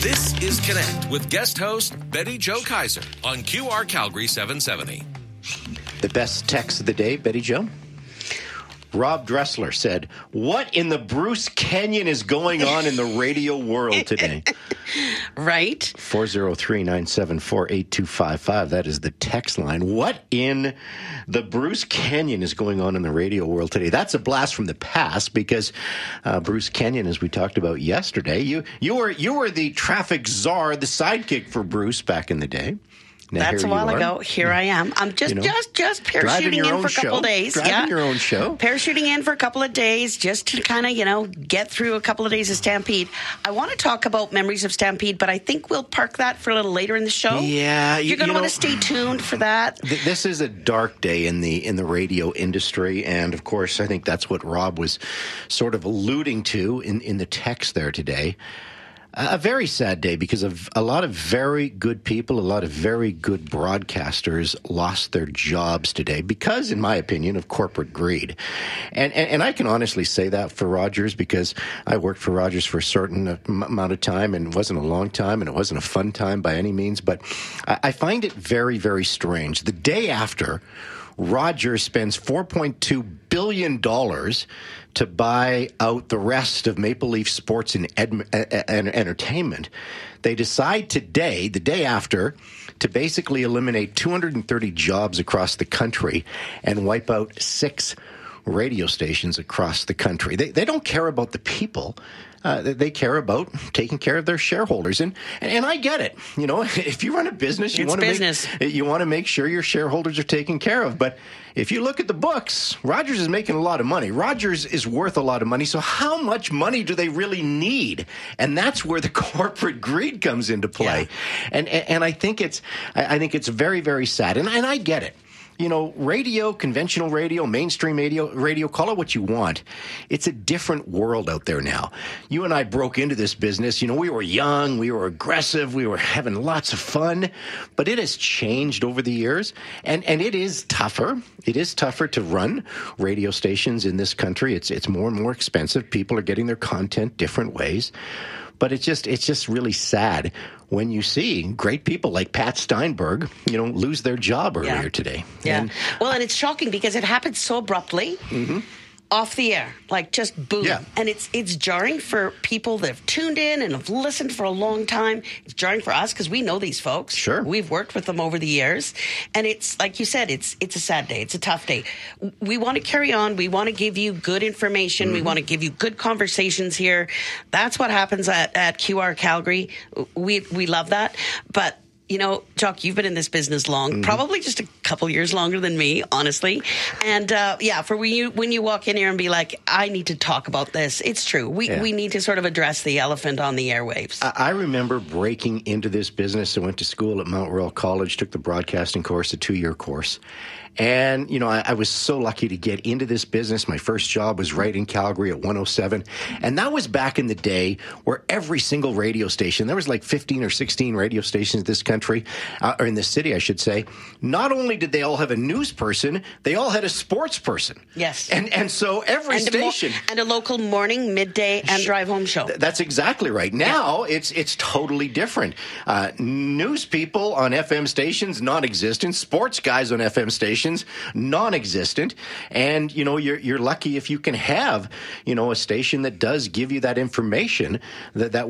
This is Connect with guest host Betty Jo Kaiser on QR Calgary 770. The best text of the day, Betty Jo. Rob Dressler said, "What in the Bruce Canyon is going on in the radio world today?" Right. 403-974-8255. That is the text line. What in the Bruce Canyon is going on in the radio world today? That's a blast from the past because Bruce Canyon, as we talked about yesterday, you were the traffic czar, the sidekick for Bruce back in the day. Now, that's a while ago. Here I am. I'm just parachuting in for a couple of days. Driving your own show. Parachuting in for a couple of days just to kind of, get through a couple of days of Stampede. I want to talk about memories of Stampede, but I think we'll park that for a little later in the show. Yeah. You're going to want to stay tuned for that. This is a dark day in the radio industry, and of course, I think that's what Rob was sort of alluding to in the text there today. A very sad day because of a lot of very good people, a lot of very good broadcasters lost their jobs today because, in my opinion, of corporate greed. And I can honestly say that for Rogers because I worked for Rogers for a certain amount of time, and it wasn't a long time and it wasn't a fun time by any means. But I find it very, very strange. The day after Rogers spends $4.2 billion to buy out the rest of Maple Leaf Sports and Entertainment, they decide today, the day after, to basically eliminate 230 jobs across the country and wipe out 6 radio stations across the country. They don't care about the people. They care about taking care of their shareholders. And I get it. If you run a business, you want to make sure your shareholders are taken care of. But if you look at the books, Rogers is making a lot of money. Rogers is worth a lot of money. So how much money do they really need? And that's where the corporate greed comes into play. Yeah. And I think it's very, very sad. And I get it. Radio, conventional radio, mainstream radio, call it what you want. It's a different world out there now. You and I broke into this business. We were young, we were aggressive, we were having lots of fun, but it has changed over the years, and it is tougher. It is tougher to run radio stations in this country. It's more and more expensive. People are getting their content different ways. But it's just really sad when you see great people like Pat Steinberg, lose their job earlier today. Yeah. And it's shocking because it happened so abruptly. Mm-hmm. Off the air, like just boom. Yeah. And it's jarring for people that have tuned in and have listened for a long time. It's jarring for us because we know these folks. Sure. We've worked with them over the years. And it's, like you said, it's a sad day. It's a tough day. We want to carry on. We want to give you good information. Mm-hmm. We want to give you good conversations here. That's what happens at QR Calgary. We love that. But Jock, you've been in this business long, probably just a couple years longer than me, honestly. And for when you walk in here and be like, I need to talk about this, it's true. We need to sort of address the elephant on the airwaves. I remember breaking into this business. I went to school at Mount Royal College, took the broadcasting course, a 2-year course. And, I was so lucky to get into this business. My first job was right in Calgary at 107. And that was back in the day where every single radio station, there was like 15 or 16 radio stations in this country, or in this city, I should say. Not only did they all have a news person, they all had a sports person. Yes. And so every station. And a local morning, midday, and drive home show. That's exactly right. Now it's totally different. News people on FM stations, non-existent. Sports guys on FM stations, non-existent. And you're lucky if you can have a station that does give you that information that